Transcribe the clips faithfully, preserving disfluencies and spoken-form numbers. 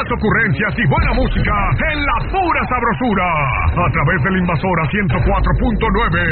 más ocurrencias y buena música en la pura sabrosura. A través de la Invasora ciento cuatro punto nueve.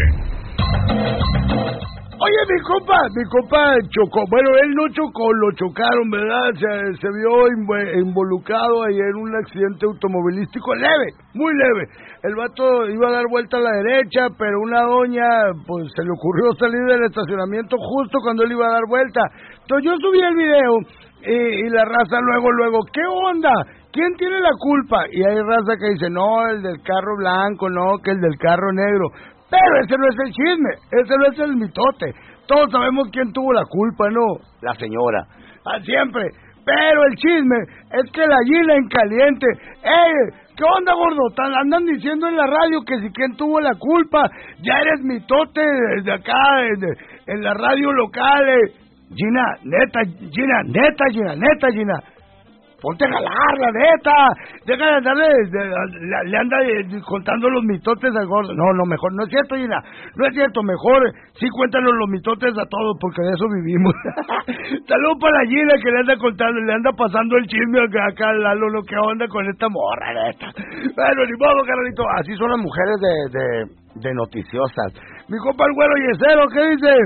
Oye, mi compa, mi compa chocó. Bueno, él no chocó, lo chocaron, ¿verdad? Se, se vio involucrado ahí en un accidente automovilístico leve, muy leve. El vato iba a dar vuelta a la derecha, pero una doña, pues, se le ocurrió salir del estacionamiento justo cuando él iba a dar vuelta. Entonces yo subí el video y, y la raza luego, luego, ¿qué onda? ¿Quién tiene la culpa? Y hay raza que dice, no, el del carro blanco, no, que el del carro negro. Pero ese no es el chisme, ese no es el mitote. Todos sabemos quién tuvo la culpa, ¿no? La señora. Ah, siempre. Pero el chisme es que la Gina en caliente. ¡Ey! ¿Qué onda, gordo? Andan diciendo en la radio que si quién tuvo la culpa. Ya eres mitote desde acá, en, en la radio local. Eh. Gina, neta, Gina, neta, Gina, neta, Gina. Ponte a jalar, la neta. Deja de andarle, de, le, le anda de, contando los mitotes al gordo. No, no, mejor, no es cierto, Gina. No es cierto, mejor sí cuéntanos los mitotes a todos, porque de eso vivimos. Saludos para la Gina que le anda contando, le anda pasando el chisme acá, acá al Lalo, lo que onda con esta morra, neta. Bueno, ni modo, carnalito. Así son las mujeres de, de, de noticiosas. Mi compa el güero Yesero, ¿qué dice?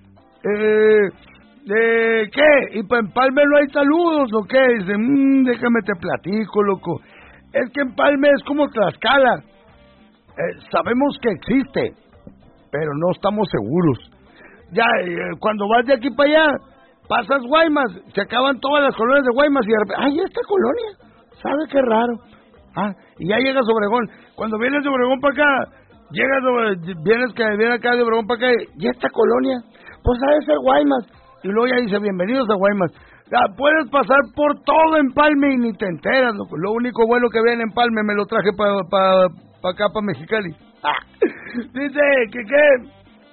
Eh... ¿De qué? ¿Y para Empalme no hay saludos o qué? Dice, mmm, déjame te platico, loco. Es que Empalme es como Tlaxcala. Eh, sabemos que existe, pero no estamos seguros. Ya, eh, cuando vas de aquí para allá, pasas Guaymas, se acaban todas las colonias de Guaymas y de repente, ¡ay, esta colonia! ¿Sabe qué raro? Ah, y ya llegas a Obregón. Cuando vienes de Obregón para acá, llegas, vienes que viene acá de Obregón para acá, ¿y esta colonia? Pues ha de ser Guaymas. Y luego ya dice, bienvenidos a Guaymas. Ya, puedes pasar por todo Empalme y ni te enteras, loco. Lo único bueno que ven en Empalme me lo traje para pa, pa acá, para Mexicali. Ah. Dice, que qué,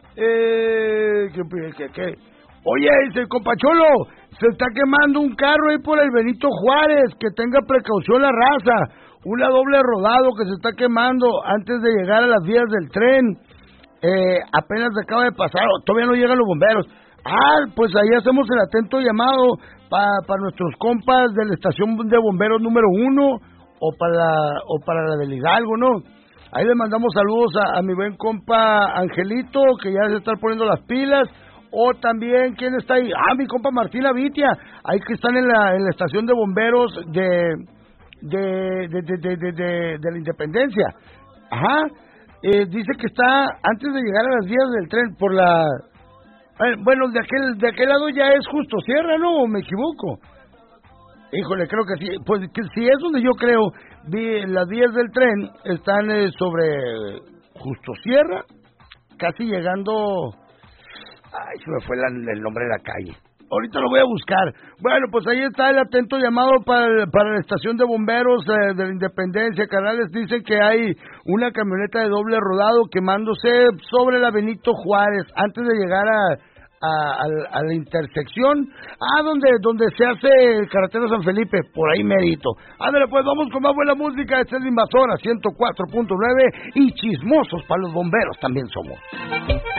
eh, que, que, que. Oye, dice, compacholo, se está quemando un carro ahí por el Benito Juárez, que tenga precaución la raza. Una doble rodado que se está quemando antes de llegar a las vías del tren. Eh, apenas acaba de pasar, todavía no llegan los bomberos. Ah, pues ahí hacemos el atento llamado para pa nuestros compas de la estación de bomberos número uno o para la, o para la del Hidalgo, ¿no? Ahí le mandamos saludos a, a mi buen compa Angelito, que ya se está poniendo las pilas. O también, ¿quién está ahí? Ah, mi compa Martín Avitia, ahí que están en la, en la estación de bomberos de de de de, de, de, de, de la Independencia. Ajá, eh, dice que está antes de llegar a las vías del tren por la... Bueno, de aquel de aquel lado ya es Justo Sierra, ¿no? ¿O me equivoco? Híjole, creo que sí. Pues que si es donde yo creo, vi, las vías del tren están eh, sobre Justo Sierra, casi llegando... Ay, se me fue la, el nombre de la calle. Ahorita lo voy a buscar. Bueno, pues ahí está el atento llamado para, para la estación de bomberos eh, de la Independencia. Canales dicen que hay una camioneta de doble rodado quemándose sobre la Benito Juárez antes de llegar a, a, a, a la intersección. Ah, donde, donde se hace el carretero San Felipe, por ahí merito. Ándale, pues vamos con más buena música. Esta es la Invasora ciento cuatro punto nueve y chismosos para los bomberos también somos.